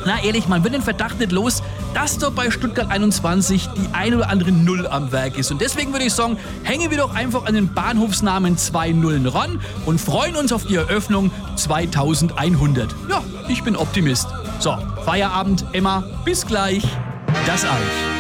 Na ehrlich, man wird den Verdacht nicht los, dass doch bei Stuttgart 21 die ein oder andere Null am Werk ist. Und deswegen würde ich sagen, hängen wir doch einfach an den Bahnhofsnamen 2 Nullen ran und freuen uns auf die Eröffnung 2100. Ja, ich bin Optimist. So, Feierabend, Emma, bis gleich. Das Eich.